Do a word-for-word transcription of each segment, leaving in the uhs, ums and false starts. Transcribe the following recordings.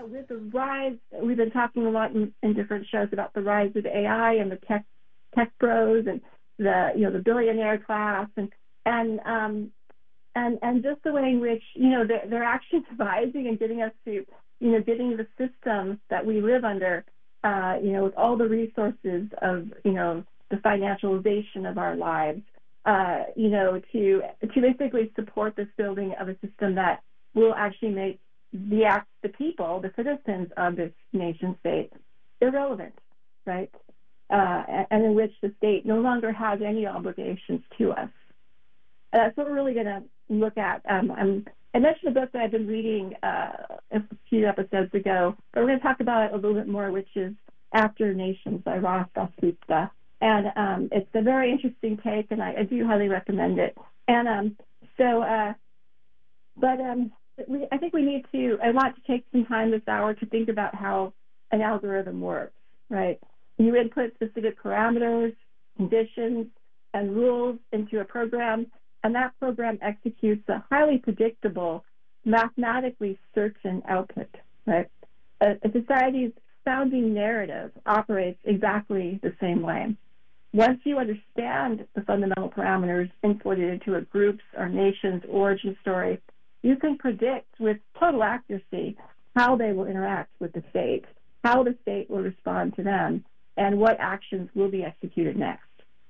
know, with the rise, we've been talking a lot in, in different shows about the rise of A I and the tech tech bros and the you know the billionaire class and and um and and just the way in which you know they're, they're actually devising and getting us to you know getting the system that we live under uh, you know with all the resources of you know the financialization of our lives uh, you know to to basically support this building of a system that will actually make the act the people the citizens of this nation state irrelevant, right? Uh, and in which the state no longer has any obligations to us. And that's what we're really going to look at. Um, I'm, I mentioned a book that I've been reading uh, a few episodes ago, but we're going to talk about it a little bit more, which is After Nations by Ross Dasgupta. And um, it's a very interesting take, and I, I do highly recommend it. And um, so, uh, but um, we, I think we need to, I want to take some time this hour to think about how an algorithm works, right? You input specific parameters, conditions, and rules into a program, and that program executes a highly predictable, mathematically certain output, right? A, a society's founding narrative operates exactly the same way. Once you understand the fundamental parameters inputted into a group's or nation's origin story, you can predict with total accuracy how they will interact with the state, how the state will respond to them, and what actions will be executed next.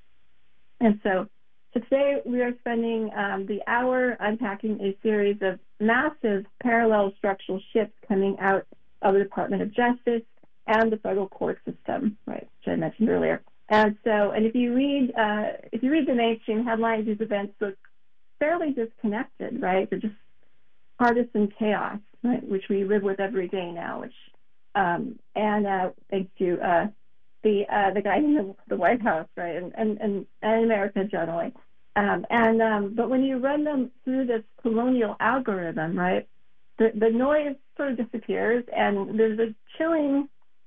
And so, so today we are spending um, the hour unpacking a series of massive parallel structural shifts coming out of the Department of Justice and the federal court system, right, which I mentioned earlier. And so, and if you read, uh, if you read the mainstream headlines, these events look fairly disconnected, right? They're just partisan chaos, right, which we live with every day now, which, um, and uh, thanks to uh, the uh, the guy in the, the White House, right, and, and, and, and America generally. Um, and um, but when you run them through this colonial algorithm, right, the, the noise sort of disappears, and there's a chilling,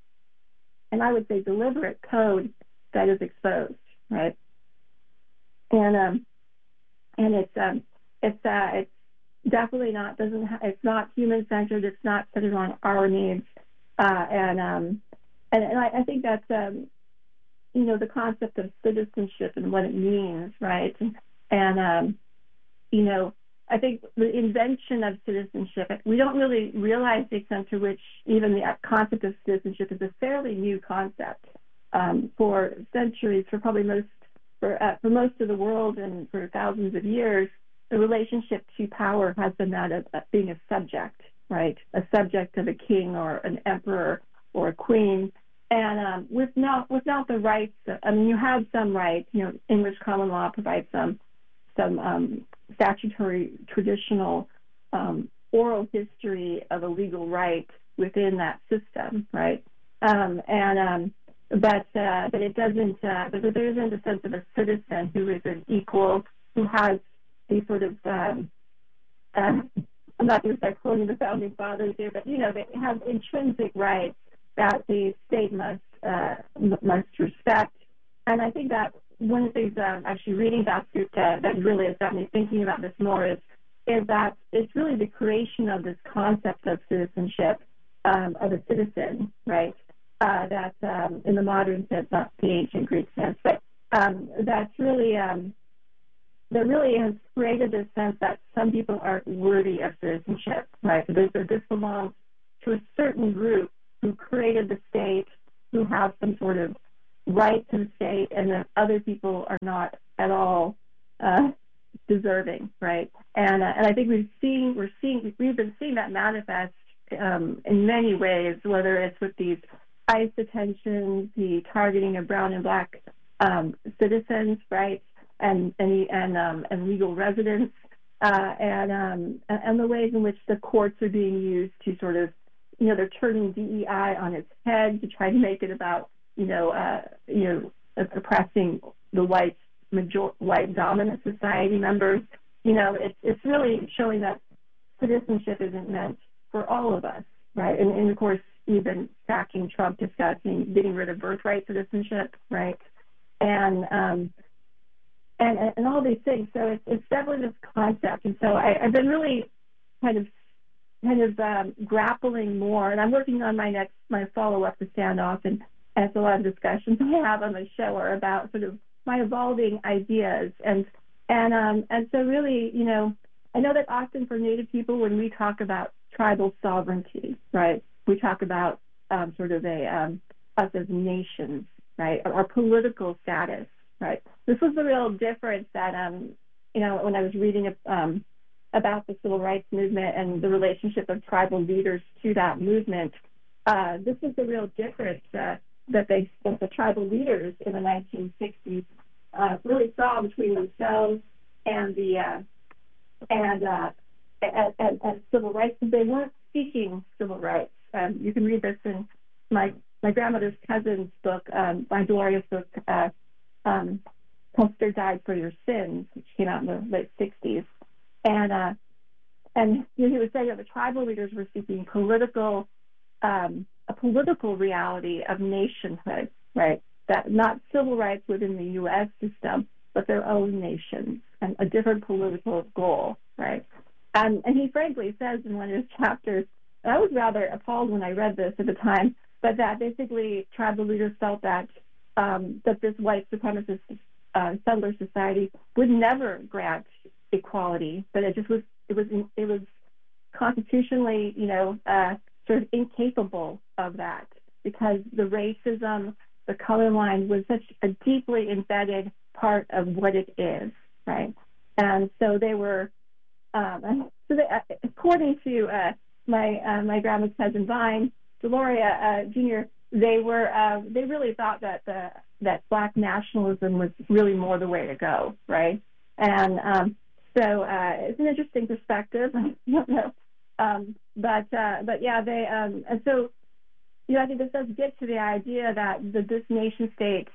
and I would say deliberate code that is exposed, right? And um, and it's um, it's uh, it's definitely not doesn't ha- it's not human centered. It's not centered on our needs, uh, and um. And, and I, I think that's, um, you know, the concept of citizenship and what it means, right? And, and um, you know, I think the invention of citizenship, we don't really realize the extent to which even the concept of citizenship is a fairly new concept. Um, for centuries, for probably most, for, uh, for most of the world and for thousands of years, the relationship to power has been that of, of being a subject, right? A subject of a king or an emperor or a queen. And um, without without the rights, I mean, you have some rights. You know, English common law provides some some um, statutory, traditional, um, oral history of a legal right within that system, right? Um, and um, but uh, but it doesn't. Uh, but there isn't a sense of a citizen who is an equal, who has these sort of. Um, uh, I'm not going to start quoting the founding fathers here, but you know, they have intrinsic rights that the state must uh, must respect. And I think that one of the things um, actually reading Dasgupta that really has got me thinking about this more is, is that it's really the creation of this concept of citizenship, um, of a citizen, right? Uh, that um, in the modern sense, not the ancient Greek sense, but um, that's really, um, that really has created this sense that some people aren't worthy of citizenship, right? So this, this belongs to a certain group who created the state, who have some sort of right to the state, and that other people are not at all uh, deserving, right? And uh, and I think we've seen we're seeing we've been seeing that manifest um, in many ways, whether it's with these ICE detentions, the targeting of brown and black um, citizens, right, and and and, um, and legal residents, uh, and um, and the ways in which the courts are being used to sort of, you know, they're turning D E I on its head to try to make it about, you know, uh, you know, oppressing the white major white dominant society members. You know, it's it's really showing that citizenship isn't meant for all of us, right? And, and of course, we've been tracking Trump discussing getting rid of birthright citizenship, right? And um, and and all these things. So it's, it's definitely this concept. And so I, I've been really kind of kind of um, grappling more, and I'm working on my next, my follow-up to Standoff, and, and it's a lot of discussions I have on the show are about sort of my evolving ideas, and and um, and so really, you know, I know that often for Native people, when we talk about tribal sovereignty, right, we talk about um, sort of a um, us as nations, right, our political status, right. This was the real difference that, um, you know, when I was reading um, about the civil rights movement and the relationship of tribal leaders to that movement. Uh, this is the real difference uh, that they, that the tribal leaders in the nineteen sixties uh, really saw between themselves and the uh, and, uh, and, and and civil rights. They weren't seeking civil rights. Um, you can read this in my my grandmother's cousin's book, um, my Doloria's book, uh, um, "Custer Died for Your Sins," which came out in the late sixties. And uh, and you know, he was saying that the tribal leaders were seeking political um, a political reality of nationhood, right? That not civil rights within the U S system, but their own nations and a different political goal, right? And and he frankly says in one of his chapters, and I was rather appalled when I read this at the time, but that basically tribal leaders felt that um, that this white supremacist uh, settler society would never grant equality, but it just was it was it was constitutionally, you know, uh, sort of incapable of that because the racism, the color line was such a deeply embedded part of what it is, right? And so they were, um, so they, uh, according to uh, my uh, my grandma's cousin Vine, Deloria uh, Junior, they were uh, they really thought that the that Black nationalism was really more the way to go, right? And um, so uh, it's an interesting perspective. I don't know, um, but uh, but yeah, they um, and so you know I think this does get to the idea that the, this nation state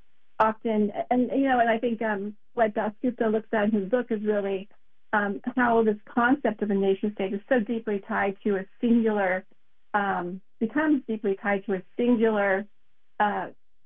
often, and you know, and I think um, what Dasgupta looks at in his book is really um, how this concept of a nation state is so deeply tied to a singular, um, becomes deeply tied to a singular uh,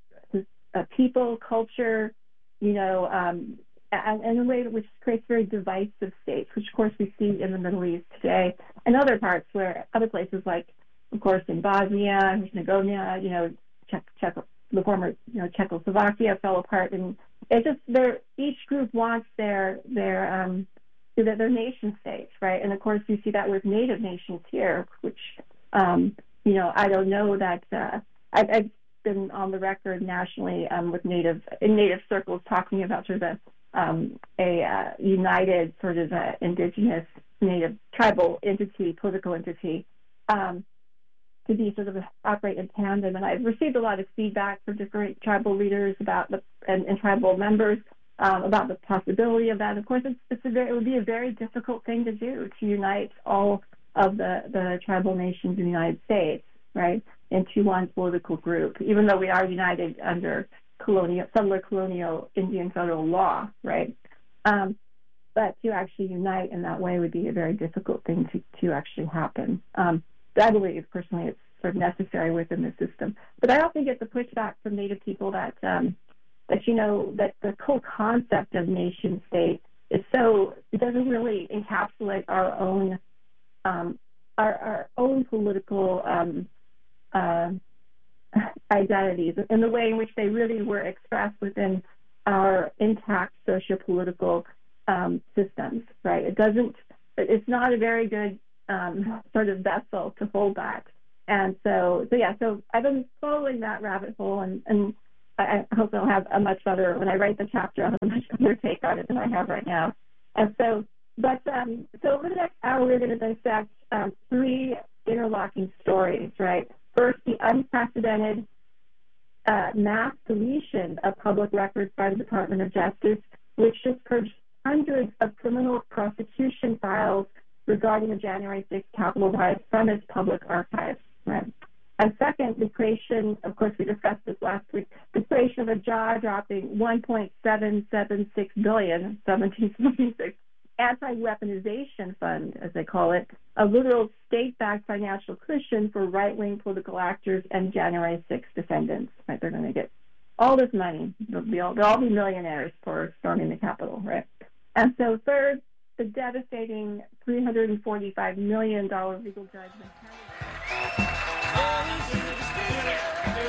a people, culture, you know, um, and, and in a way which creates very divisive states, which of course we see in the Middle East today, and other parts where other places like, of course, in Bosnia, Herzegovina, you know, Czech, Czech, the former, you know, Czechoslovakia fell apart, and it just their each group wants their their um, their, their nation states, right? And of course, you see that with native nations here, which um, you know, I don't know that uh, I, I've been on the record nationally um, with native in native circles talking about sort of a, um, a uh, united sort of uh, indigenous native tribal entity, political entity. Um, to be sort of operate in tandem. And I've received a lot of feedback from different tribal leaders about the, and, and tribal members um, about the possibility of that. Of course, it's, it's a very, it would be a very difficult thing to do, to unite all of the, the tribal nations in the United States, right, into one political group, even though we are united under colonial, settler colonial Indian federal law, right? Um, but to actually unite in that way would be a very difficult thing to, to actually happen. Um, I believe, personally, it's sort of necessary within the system. But I also get the pushback from Native people that, um, that you know, that the whole concept of nation state is so, it doesn't really encapsulate our own, um, our, our own political um, uh, identities and the way in which they really were expressed within our intact socio-political um, systems, right? It doesn't, it's not a very good Um, sort of vessel to hold that. And so, so yeah, so I've been following that rabbit hole, and, and I, I hope I'll have a much better, when I write the chapter, I'll have a much better take on it than I have right now. And so, but, um, so over the next hour, we're going to dissect um, three interlocking stories, right? First, the unprecedented uh, mass deletion of public records by the Department of Justice, which just purged hundreds of criminal prosecution files regarding the January sixth Capitol riot from its public archives, right? And second, the creation, of course, we discussed this last week, the creation of a jaw-dropping one point seven seven six billion dollars, seventeen seventy-six, anti-weaponization fund, as they call it, a literal state-backed financial cushion for right-wing political actors and January sixth defendants, right? They're going to get all this money. They'll, be all, they'll all be millionaires for storming the Capitol, right? And so third, the devastating three hundred forty-five million dollars legal judgment.